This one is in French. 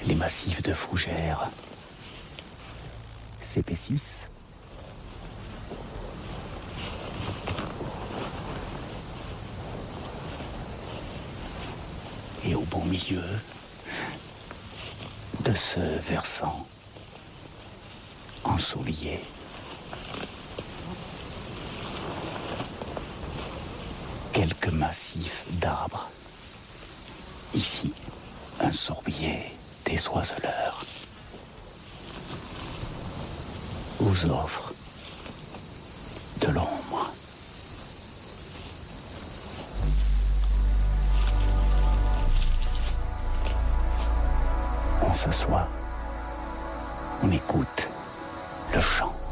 Les massifs de fougères s'épaississent. Et au beau milieu de ce versant ensoleillé, quelques massifs d'arbres. Ici, un sourbier des oiseleurs vous offre de l'ombre. On s'assoit, on écoute le chant.